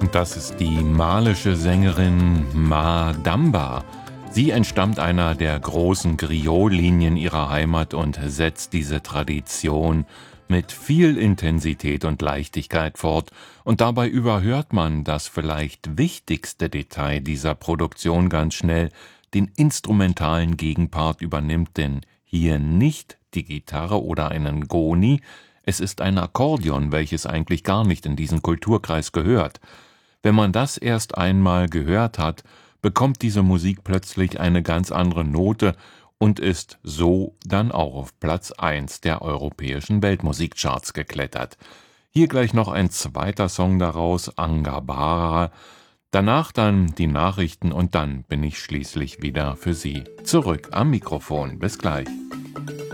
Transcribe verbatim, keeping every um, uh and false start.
Und das ist die malische Sängerin Ma Damba. Sie entstammt einer der großen Griot-Linien ihrer Heimat und setzt diese Tradition mit viel Intensität und Leichtigkeit fort. Und dabei überhört man das vielleicht wichtigste Detail dieser Produktion ganz schnell: Den instrumentalen Gegenpart übernimmt denn hier nicht die Gitarre oder einen Goni, es ist ein Akkordeon, welches eigentlich gar nicht in diesen Kulturkreis gehört. Wenn man das erst einmal gehört hat, bekommt diese Musik plötzlich eine ganz andere Note und ist so dann auch auf Platz eins der europäischen Weltmusikcharts geklettert. Hier gleich noch ein zweiter Song daraus, Angabara. Danach dann die Nachrichten und dann bin ich schließlich wieder für Sie zurück am Mikrofon. Bis gleich.